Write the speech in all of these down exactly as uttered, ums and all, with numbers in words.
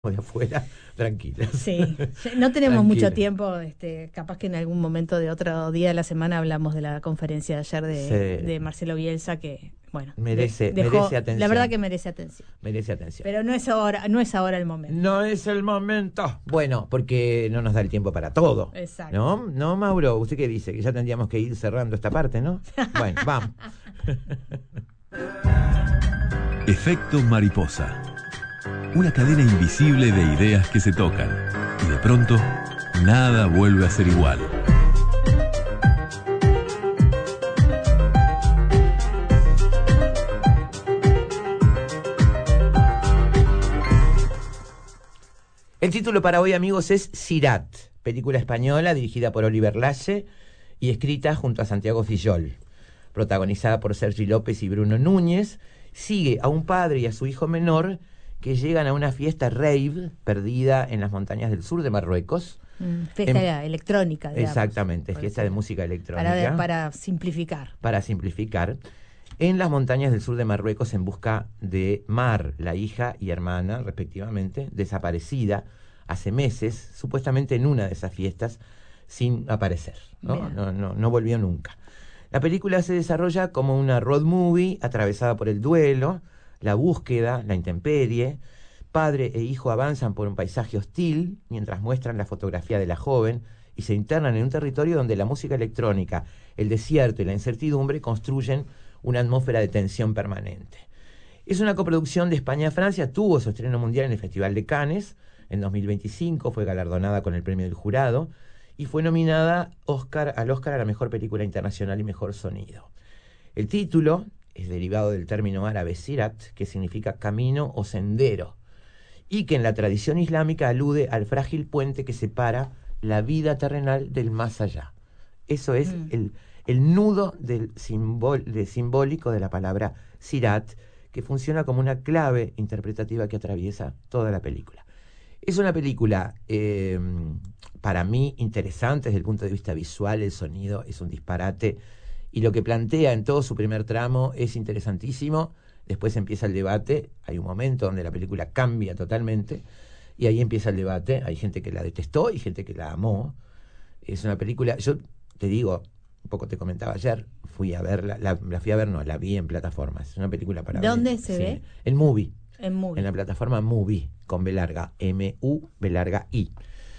de afuera, tranquila. Sí, no tenemos Tranquila. mucho tiempo, este, capaz que en algún momento de otro día de la semana hablamos de la conferencia de ayer de, Sí. de Marcelo Bielsa, que, bueno, Merece, de- dejó, merece atención. la verdad que merece atención. Merece atención. Pero no es ahora, no es ahora el momento. No es el momento. Bueno, porque no nos da el tiempo para todo. Exacto. ¿No? ¿No, Mauro? ¿Usted qué dice? Que ya tendríamos que ir cerrando esta parte, ¿no? Bueno, vamos. Efecto mariposa. Una cadena invisible de ideas que se tocan. Y de pronto, nada vuelve a ser igual. El título para hoy, amigos, es Sirat, película española dirigida por Oliver Lache y escrita junto a Santiago Fillol. Protagonizada por Sergi López y Bruno Núñez, sigue a un padre y a su hijo menor que llegan a una fiesta rave perdida en las montañas del sur de Marruecos. Mm, fiesta En- electrónica, digamos. Exactamente, Por fiesta decirlo. de música electrónica. Para, para simplificar. Para simplificar, en las montañas del sur de Marruecos en busca de Mar, la hija y hermana, respectivamente, desaparecida hace meses, supuestamente en una de esas fiestas, sin aparecer, ¿no? Bien. No, no, no volvió nunca. La película se desarrolla como una road movie atravesada por el duelo, la búsqueda, la intemperie. Padre e hijo avanzan por un paisaje hostil mientras muestran la fotografía de la joven y se internan en un territorio donde la música electrónica, el desierto y la incertidumbre construyen una atmósfera de tensión permanente. Es una coproducción de España-Francia, tuvo su estreno mundial en el Festival de Cannes en dos mil veinticinco, fue galardonada con el premio del jurado y fue nominada Oscar, al Oscar a la mejor película internacional y mejor sonido. El título es derivado del término árabe sirat, que significa camino o sendero, y que en la tradición islámica alude al frágil puente que separa la vida terrenal del más allá. Eso es Mm. el, el nudo del simbol, de simbólico de la palabra sirat, que funciona como una clave interpretativa que atraviesa toda la película. Es una película, eh, para mí, interesante desde el punto de vista visual. El sonido es un disparate y lo que plantea en todo su primer tramo es interesantísimo. Después empieza el debate, hay un momento donde la película cambia totalmente y ahí empieza el debate. Hay gente que la detestó y gente que la amó. Es una película, yo te digo, un poco te comentaba ayer, fui a verla, la, la fui a ver, no, la vi en plataformas. Es una película para ver ¿Dónde en se cine. ve? En Movie. En movie. En la plataforma Movie, con B larga, M U, B larga I.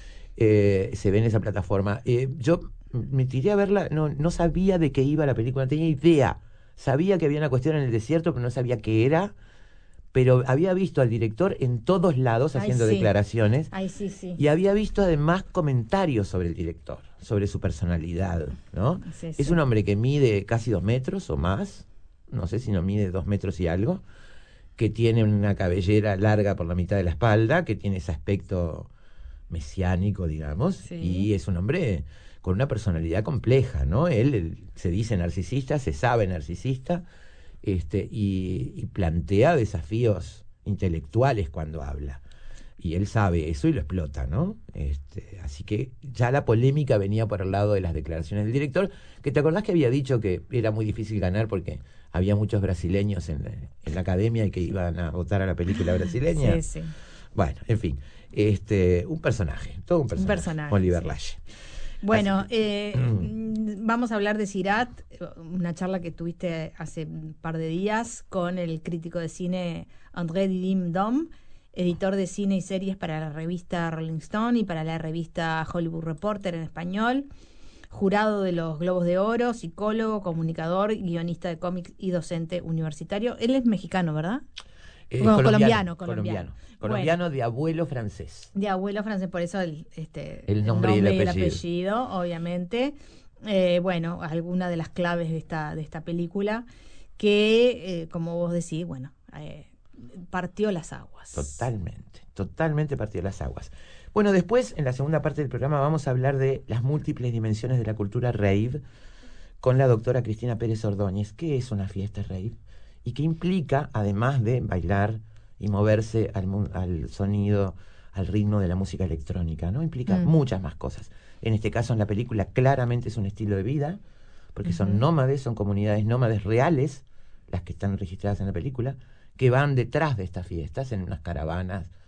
Eh, se ve en esa plataforma. Eh, yo me tiré a verla, no, no sabía de qué iba la película, no tenía idea. Sabía que había una cuestión en el desierto, pero no sabía qué era. Pero había visto al director en todos lados Ay, haciendo sí. declaraciones. Ay, sí, sí. Y había visto además comentarios sobre el director, sobre su personalidad, ¿no? Sí, Es sí. un hombre que mide casi dos metros o más, no sé si no mide dos metros y algo, que tiene una cabellera larga por la mitad de la espalda, que tiene ese aspecto mesiánico, digamos, Sí. y es un hombre con una personalidad compleja, ¿no? Él, él se dice narcisista, se sabe narcisista, este, y, y plantea desafíos intelectuales cuando habla. Y él sabe eso y lo explota, ¿no? Este, así que ya la polémica venía por el lado de las declaraciones del director, que te acordás que había dicho que era muy difícil ganar porque había muchos brasileños en la, en la academia y que iban a votar a la película brasileña. Sí, sí. Bueno, en fin, este, un personaje, todo un personaje. personaje, Oliver sí. Lache. Bueno, Así que- eh, mm, vamos a hablar de Sirat, una charla que tuviste hace un par de días con el crítico de cine André Didim Dom, editor de cine y series para la revista Rolling Stone y para la revista Hollywood Reporter en español, jurado de los Globos de Oro, psicólogo, comunicador, guionista de cómics y docente universitario. Él es mexicano, ¿verdad? Eh, Bueno, colombiano, colombiano, colombiano, colombiano. colombiano de abuelo francés. De abuelo francés, por eso el, este, El nombre y el apellido. apellido, obviamente. Eh, bueno, alguna de las claves de esta, de esta película que, eh, como vos decís, bueno, eh, partió las aguas. Totalmente, totalmente partió de las aguas. Bueno, después, en la segunda parte del programa, vamos a hablar de las múltiples dimensiones de la cultura rave con la doctora Cristina Pérez Ordóñez. ¿Qué es una fiesta rave? Y qué implica, además de bailar y moverse al, mu- al sonido, al ritmo de la música electrónica, ¿no? Implica Mm. muchas más cosas. En este caso, en la película, claramente es un estilo de vida, porque son Ujú. nómades, son comunidades nómades reales, las que están registradas en la película, que van detrás de estas fiestas en unas caravanas